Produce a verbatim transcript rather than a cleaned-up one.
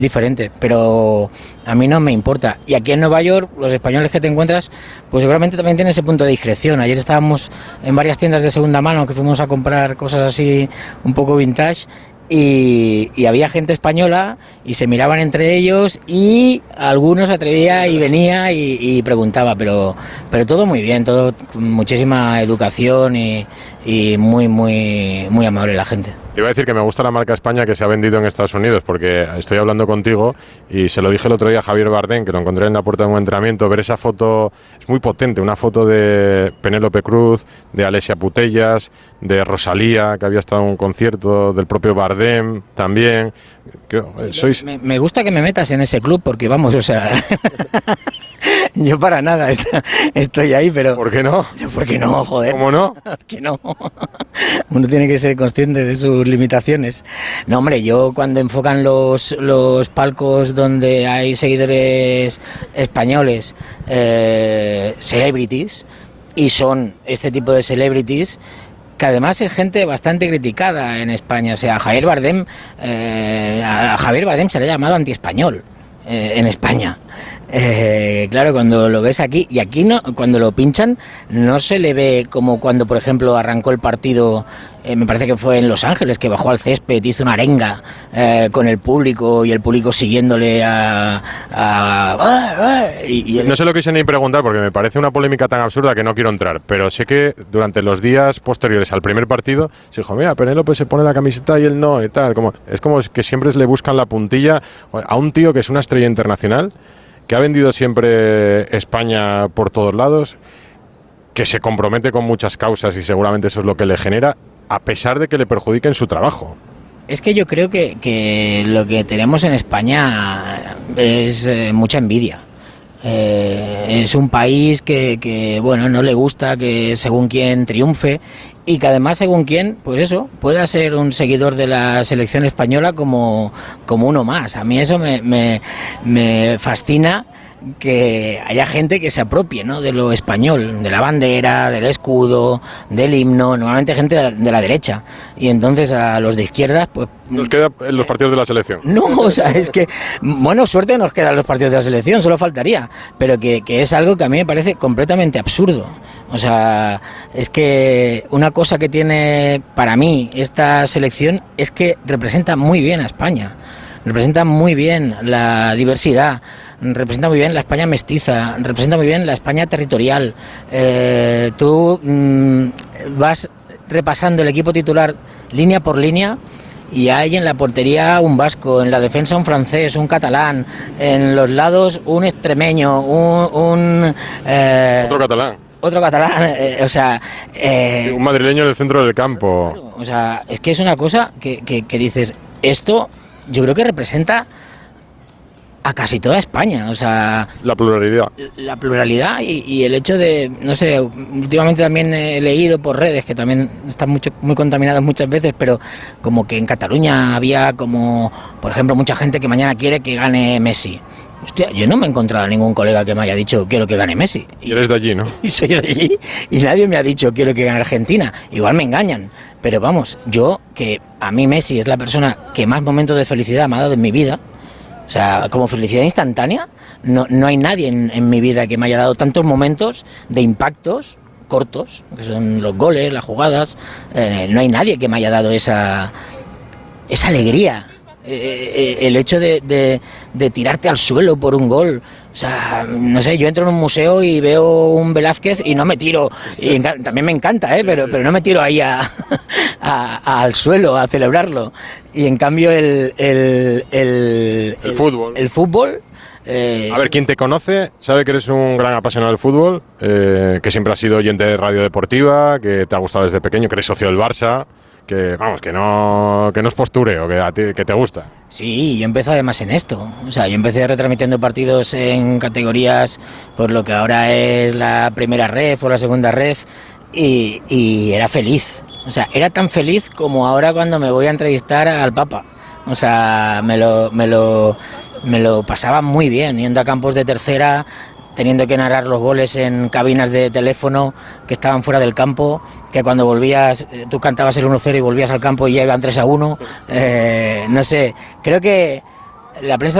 diferente, pero a mí no me importa. Y aquí en Nueva York, los españoles que te encuentras, pues seguramente también tienen ese punto de discreción. Ayer estábamos en varias tiendas de segunda mano que fuimos a comprar cosas así un poco vintage y, y había gente española y se miraban entre ellos y algunos atrevía y venía y, y preguntaba, pero, pero todo muy bien, todo con muchísima educación y, y muy, muy, muy amable la gente. Te iba a decir que me gusta la marca España que se ha vendido en Estados Unidos, porque estoy hablando contigo y se lo dije el otro día a Javier Bardem, que lo encontré en la puerta de un entrenamiento. Ver esa foto es muy potente, una foto de Penélope Cruz, de Alessia Putellas, de Rosalía, que había estado en un concierto, del propio Bardem también. Que, sois... me, me gusta que me metas en ese club, porque vamos, o sea... Yo para nada estoy ahí, pero... ¿Por qué no? ¿Por qué no, joder? ¿Cómo no? ¿Por qué no? Uno tiene que ser consciente de sus limitaciones. No, hombre, yo cuando enfocan los, los palcos donde hay seguidores españoles, eh, celebrities, y son este tipo de celebrities, que además es gente bastante criticada en España. O sea, a Javier Bardem, eh, a Javier Bardem se le ha llamado antiespañol eh, en España. Eh, claro, cuando lo ves aquí, y aquí no, cuando lo pinchan, no se le ve como cuando, por ejemplo, arrancó el partido, eh, me parece que fue en Los Ángeles, que bajó al césped, hizo una arenga eh, con el público y el público siguiéndole a... a y, y el... No se lo quise ni preguntar porque me parece una polémica tan absurda que no quiero entrar, pero sé que durante los días posteriores al primer partido se dijo, mira, Penélope se pone la camiseta y él no, y tal. Como, es como que siempre le buscan la puntilla a un tío que es una estrella internacional, que ha vendido siempre España por todos lados, que se compromete con muchas causas y seguramente eso es lo que le genera, a pesar de que le perjudiquen su trabajo. Es que yo creo que, que lo que tenemos en España es eh, mucha envidia. Eh, es un país que, que, bueno, no le gusta que según quien triunfe y que además según quien, pues eso, pueda ser un seguidor de la selección española como, como uno más. A mí eso me, me, me fascina, que haya gente que se apropie, ¿no?, de lo español, de la bandera, del escudo, del himno, normalmente gente de la derecha, y entonces a los de izquierdas, pues... Nos queda en los partidos de la selección. No, o sea, es que, bueno, suerte nos quedan los partidos de la selección, solo faltaría, pero que, que es algo que a mí me parece completamente absurdo. O sea, es que una cosa que tiene para mí esta selección es que representa muy bien a España, representa muy bien la diversidad, representa muy bien la España mestiza, representa muy bien la España territorial. Eh, tú mmm, vas repasando el equipo titular línea por línea y hay en la portería un vasco, en la defensa un francés, un catalán, en los lados un extremeño, un... un eh, otro catalán. Otro catalán, eh, o sea... Eh, un madrileño en el centro del campo. O sea, es que es una cosa que, que, que dices, esto yo creo que representa a casi toda España, o sea... La pluralidad. La pluralidad y, y el hecho de, no sé, últimamente también he leído por redes, que también están mucho, muy contaminadas muchas veces, pero como que en Cataluña había como, por ejemplo, mucha gente que mañana quiere que gane Messi. Hostia, yo no me he encontrado a ningún colega que me haya dicho quiero que gane Messi. Y eres de allí, ¿no? Y soy de allí y nadie me ha dicho quiero que gane Argentina. Igual me engañan, pero vamos, yo, que a mí Messi es la persona que más momentos de felicidad me ha dado en mi vida. O sea, como felicidad instantánea, no, no hay nadie en, en mi vida que me haya dado tantos momentos de impactos cortos, que son los goles, las jugadas. Eh, no hay nadie que me haya dado esa, esa alegría. Eh, eh, el hecho de, de, de tirarte al suelo por un gol. O sea, no sé, yo entro en un museo y veo un Velázquez y no me tiro, y también me encanta, ¿eh? pero, pero no me tiro ahí a, a, a, al suelo a celebrarlo. Y en cambio el, el, el, el, el fútbol, el fútbol eh, a ver, quien te conoce sabe que eres un gran apasionado del fútbol, eh, que siempre has sido oyente de radio deportiva, que te ha gustado desde pequeño, que eres socio del Barça, que vamos, que no, que no es postureo, que a ti, que te gusta. Sí, yo empecé además en esto, o sea, yo empecé retransmitiendo partidos en categorías por lo que ahora es la primera ref o la segunda ref y, y era feliz, o sea, era tan feliz como ahora cuando me voy a entrevistar al Papa, o sea, me lo, me lo, me lo pasaba muy bien yendo a campos de tercera, teniendo que narrar los goles en cabinas de teléfono que estaban fuera del campo, que cuando volvías, tú cantabas el uno cero y volvías al campo y ya iban tres a uno, eh, no sé, creo que la prensa